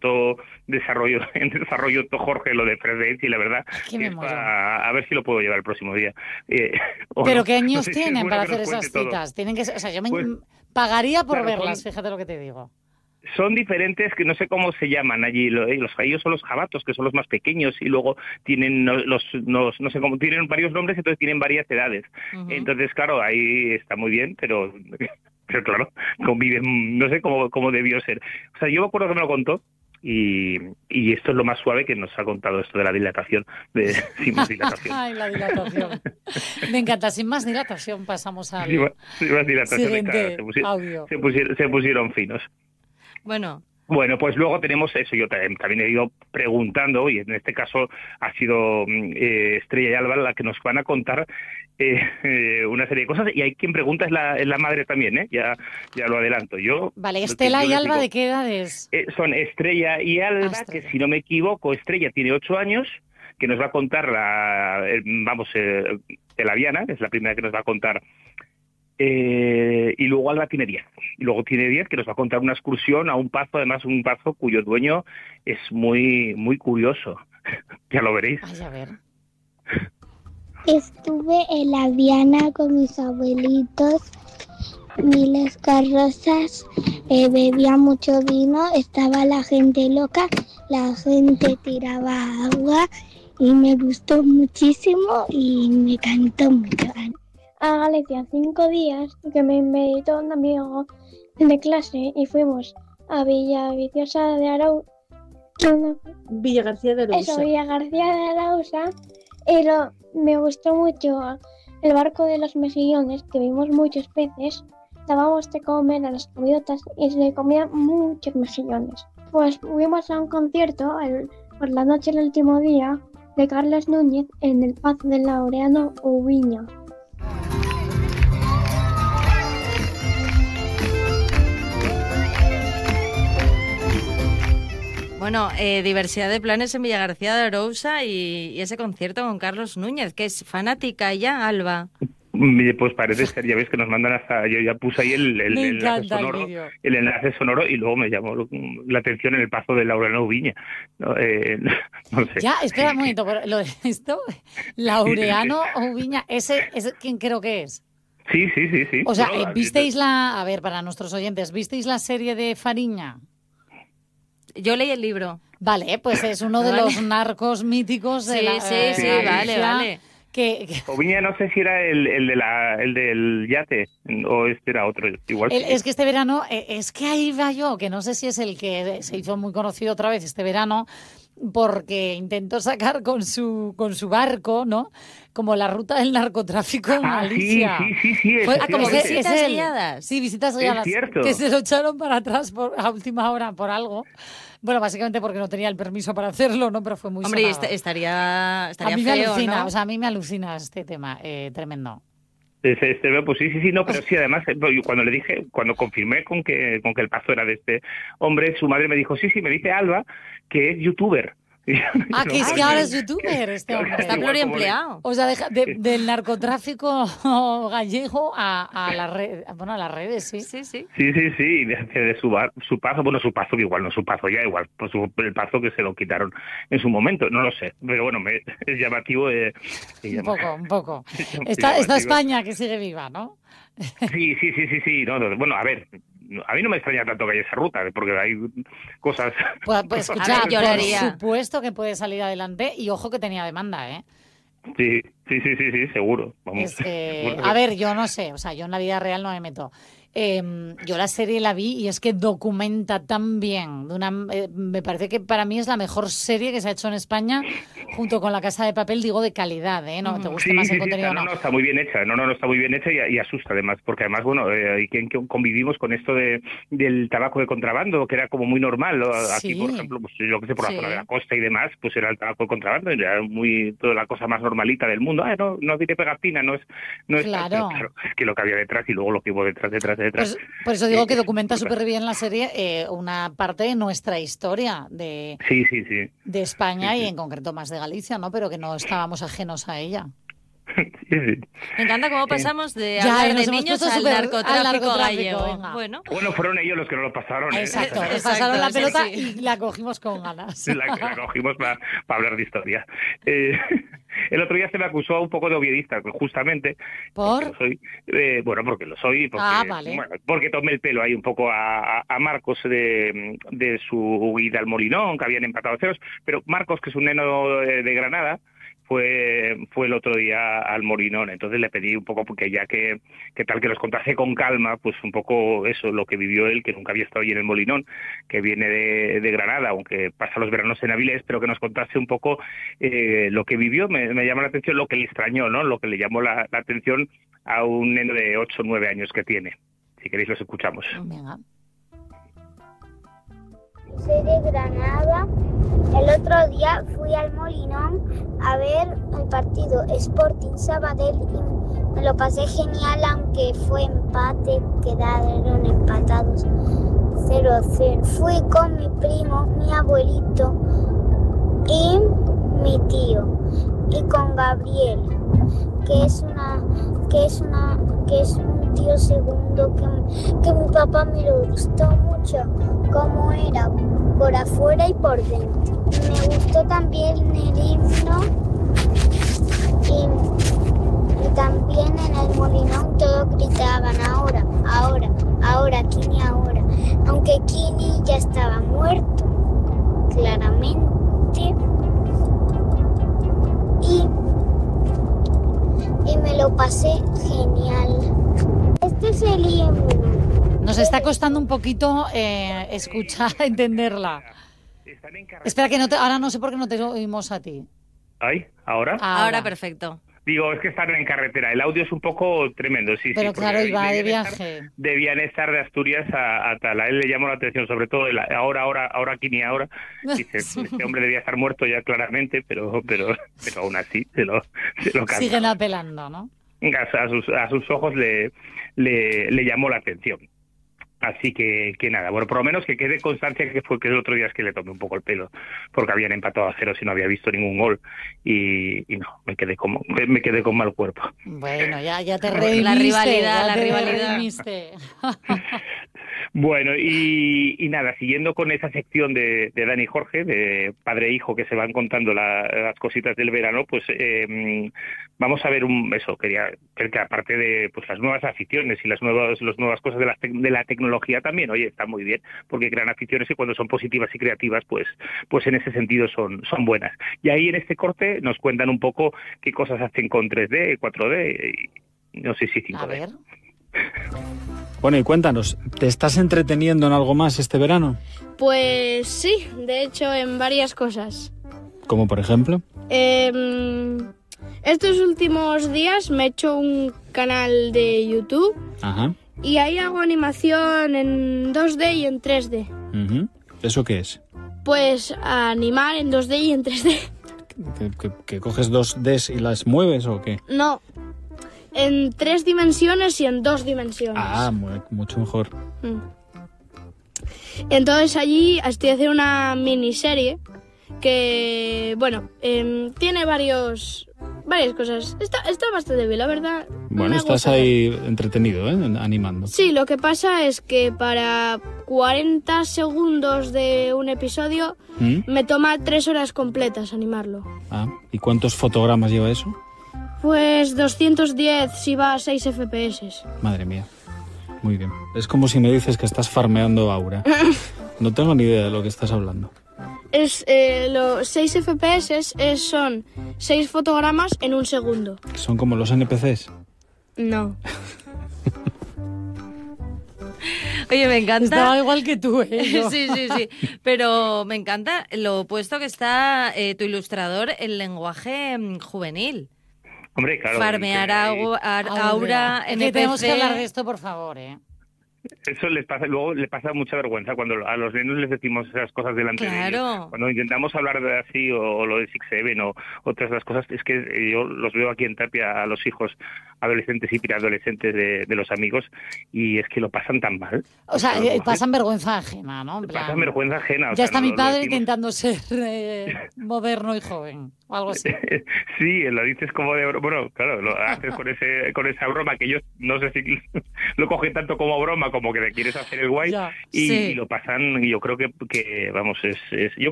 todo desarrollo Jorge lo de Fred y la verdad a ver si lo puedo llevar el próximo día. ¿Pero qué años tienen para hacer esas citas? Tienen que, o sea, yo me pagaría por verlas, fíjate lo que te digo. Son diferentes, que no sé cómo se llaman allí. Ellos son los jabatos, que son los más pequeños, y luego tienen no sé cómo, tienen varios nombres, entonces tienen varias edades. Entonces, claro, ahí está muy bien, pero claro, conviven, no sé cómo debió ser. O sea, yo me acuerdo que me lo contó, y esto es lo más suave que nos ha contado, esto de la dilatación, sin más dilatación. Ay, la dilatación. Me encanta, sin más dilatación pasamos al sin más dilatación, siguiente claro, audio. Se pusieron finos. Bueno, pues luego tenemos eso, yo también he ido preguntando, y en este caso ha sido Estrella y Alba la que nos van a contar una serie de cosas, y hay quien pregunta, es la madre también, ya lo adelanto. Vale, Estela y Alba, ¿de qué edades? Son Estrella y Alba, que si no me equivoco, Estrella tiene 8 años, que nos va a contar la Viana, que es la primera que nos va a contar. Y luego Alba tiene 10. Y luego tiene 10 que nos va a contar una excursión a un pazo, además un pazo cuyo dueño es muy, muy curioso. Ya lo veréis. Ay, a ver. Estuve en la Viana con mis abuelitos, miles carrozas, bebía mucho vino, estaba la gente loca, la gente tiraba agua y me gustó muchísimo y me encantó mucho. A Galicia 5 días, que me invitó un amigo de clase y fuimos a Villa García de Arousa, y me gustó mucho el barco de los mejillones, que vimos muchos peces, dábamos de comer a las gaviotas y se comían muchos mejillones. Pues fuimos a un concierto por la noche del último día de Carlos Núñez en el Pazo del Laureano Ubiña. Bueno, diversidad de planes en Villagarcía de Arousa y ese concierto con Carlos Núñez, que es fanática ya, Alba. Pues parece ser, ya ves que nos mandan hasta... Yo ya puse ahí el enlace sonoro, y luego me llamó la atención en el Pazo de Laureano Ubiña. No sé. Ya, espera un momento, pero lo de esto, Laureano Ubiña, ¿ese quién creo que es? Sí. O sea, ¿visteis a ver, para nuestros oyentes, ¿visteis la serie de Fariña? Yo leí el libro. Vale, pues es uno de los narcos míticos de la... Sí, vale. Ubiña, no sé si era el del yate, o este era otro, igual. Es que este verano, es que ahí va yo, que no sé si es el que se hizo muy conocido otra vez este verano, porque intentó sacar con su barco, ¿no? Como la ruta del narcotráfico en Galicia. Sí. Como visitas guiadas. Sí, visitas guiadas. Es cierto. Que se lo echaron para atrás a última hora por algo. Bueno, básicamente porque no tenía el permiso para hacerlo, ¿no? Pero fue muy sonado. Hombre, estaría a mí feo, me alucina, ¿no? o sea, a mí me alucina este tema, tremendo. Pues sí, no, pero sí, además, cuando le dije, cuando confirmé con que el Pazo era de este hombre, su madre me dijo, sí, me dice Alba, que es youtuber. Que es que ahora es youtuber este hombre. Está pluriempleado. O sea, del narcotráfico gallego a las redes, a las redes, sí. Sí, de su pazo, que igual no su pazo, ya igual, pues el pazo que se lo quitaron en su momento, no lo sé, pero bueno, es llamativo. Un poco. Está España que sigue viva, ¿no? Sí, no, bueno, a ver, a mí no me extraña tanto que haya esa ruta, porque hay cosas... Pues escucha, por supuesto que puede salir adelante, y ojo que tenía demanda, ¿eh? Sí, seguro. Vamos. A ver, yo no sé, o sea, yo en la vida real no me meto. Yo la serie la vi y es que documenta tan bien. Me parece que para mí es la mejor serie que se ha hecho en España, junto con La Casa de Papel, digo, de calidad, ¿eh? No te guste más el contenido, no, está muy bien hecha. No, está muy bien hecha y asusta además, porque además, bueno, que convivimos con esto del tabaco de contrabando, que era como muy normal, ¿no? Aquí, por ejemplo, pues yo que sé, por la zona de la costa y demás, pues era el tabaco de contrabando, era toda la cosa más normalita del mundo. No tiene pegatina, no es claro. Es que lo que había detrás y luego lo que hubo detrás. Pues, por eso digo que documenta súper bien la serie una parte de nuestra historia de España y en concreto más de Galicia, ¿no? Pero que no estábamos ajenos a ella. Sí. Me encanta cómo pasamos de Ya, hablar nos de hemos niños puesto al narcotráfico gallego. venga. Bueno, Fueron ellos los que nos lo pasaron. Exacto, Exacto, les pasaron la sí, pelota sí. y la cogimos con ganas. La cogimos para hablar de historia. El otro día se me acusó un poco de oviedista, justamente. ¿Por? Porque porque lo soy. Porque, Vale. bueno, porque tomé el pelo ahí un poco a Marcos de su ida al Molinón, que habían empatado a ceros. Pero Marcos, que es un neno de Granada, fue el otro día al Molinón. Entonces le pedí un poco, porque ya que tal que nos contase con calma, pues un poco eso, lo que vivió él, que nunca había estado allí en el Molinón, que viene de Granada, aunque pasa los veranos en Avilés, pero que nos contase un poco lo que vivió. Me llama la atención lo que le extrañó, ¿no? Lo que le llamó la atención a un neno de 8 o 9 años que tiene. Si queréis los escuchamos. Venga. Soy de Granada. El otro día fui al Molinón a ver el partido Sporting Sabadell y me lo pasé genial, aunque fue empate, quedaron empatados 0-0. Fui con mi primo, mi abuelito y mi tío, y con Gabriel, que es un tío segundo que mi papá me lo gustó mucho, cómo era por afuera y por dentro. Me gustó también el himno y también en el Molinón todos gritaban ahora, Kini ahora. Aunque Kini ya estaba muerto, claramente. Y me lo pasé genial. Este es el himno. Nos está costando un poquito escuchar, entenderla. Espera, que ahora no sé por qué no te oímos a ti. ¿Ay? ¿Ahora? Ahora perfecto. Digo, es que están en carretera. El audio es un poco tremendo, sí. Pero sí, claro, iba de debían viaje. Debían estar de Asturias a tal. A él le llamó la atención, sobre todo, ahora, Kini, ahora. Dice, este hombre debía estar muerto ya claramente, pero aún así se lo canta. Siguen apelando, ¿no? A sus ojos le llamó la atención. Así que nada, bueno, por lo menos que quede constancia que el otro día es que le tomé un poco el pelo, porque habían empatado a 0 y no había visto ningún gol, y no, me quedé con mal cuerpo. Bueno, ya te redimiste. La rivalidad. Bueno, y nada, siguiendo con esa sección de Dani y Jorge, de padre e hijo, que se van contando las cositas del verano, pues vamos a ver que aparte de pues las nuevas aficiones y las nuevas cosas de la tecnología también, oye, está muy bien, porque crean aficiones y cuando son positivas y creativas, pues en ese sentido son buenas. Y ahí en este corte nos cuentan un poco qué cosas hacen con 3D, 4D, y no sé si 5D. A ver. Bueno, y cuéntanos, ¿te estás entreteniendo en algo más este verano? Pues sí, de hecho en varias cosas. ¿Como por ejemplo? Estos últimos días me he hecho un canal de YouTube. Ajá. Y ahí hago animación en 2D y en 3D. Uh-huh. ¿Eso qué es? Pues animar en 2D y en 3D. ¿Que coges 2Ds y las mueves o qué? No, en 3 dimensiones y en 2 dimensiones. Ah, mucho mejor. Entonces allí estoy haciendo una miniserie que, bueno, tiene varias cosas. Está bastante bien, la verdad. Bueno, estás ahí entretenido, animando. Sí, lo que pasa es que para 40 segundos de un episodio me toma 3 horas completas animarlo. Ah, ¿y cuántos fotogramas lleva eso? Pues 210 si va a 6 FPS. Madre mía. Muy bien. Es como si me dices que estás farmeando Aura. No tengo ni idea de lo que estás hablando. Los 6 FPS son 6 fotogramas en un segundo. ¿Son como los NPCs? No. Oye, me encanta. Estaba igual que tú, ¿eh? Sí. Pero me encanta lo opuesto que está tu ilustrador en lenguaje juvenil. Hombre, claro. Farmear Aura, NPC. Tenemos que hablar de esto, por favor, ¿eh? Eso luego le pasa mucha vergüenza cuando a los niños les decimos esas cosas delante de ellos. Cuando intentamos hablar de así o lo de Six Seven o otras las cosas, es que yo los veo aquí en Tapia a los hijos adolescentes y preadolescentes de los amigos, y es que lo pasan tan mal. O sea, pasan vergüenza ajena, ¿no? En plan, pasan vergüenza ajena. Ya está mi padre intentando ser moderno y joven, o algo así. Sí, lo dices como de... Bueno, claro, lo haces con esa broma que yo no sé si lo cogen tanto como broma como que te quieres hacer el guay, y lo pasan, y yo creo que vamos, yo